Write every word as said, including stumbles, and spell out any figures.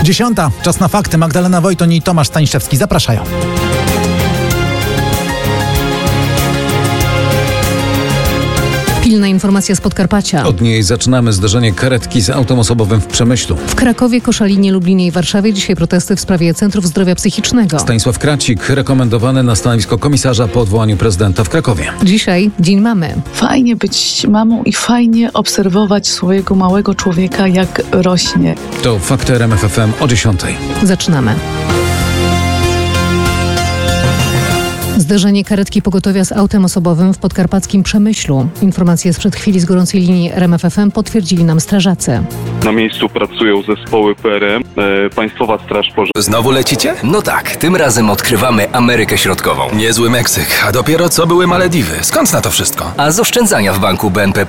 Dziesiąta. Czas na fakty. Magdalena Wojtoń i Tomasz Staniszewski zapraszają. Pilna informacja z Podkarpacia. Od niej zaczynamy. Zdarzenie karetki z autem osobowym w Przemyślu. W Krakowie, Koszalinie, Lublinie i Warszawie dzisiaj protesty w sprawie centrów zdrowia psychicznego. Stanisław Kracik rekomendowany na stanowisko komisarza po odwołaniu prezydenta w Krakowie. Dzisiaj Dzień Mamy. Fajnie być mamą i fajnie obserwować swojego małego człowieka, jak rośnie. To fakty R M F F M o dziesiątej. Zaczynamy. Zderzenie karetki pogotowia z autem osobowym w podkarpackim Przemyślu. Informacje sprzed chwili z gorącej linii R M F F M potwierdzili nam strażacy. Na miejscu pracują zespoły P R M, e, Państwowa Straż Pożarna. Znowu lecicie? No tak, tym razem odkrywamy Amerykę Środkową. Niezły Meksyk, a dopiero co były Malediwy. Skąd na to wszystko? A z oszczędzania w banku B N P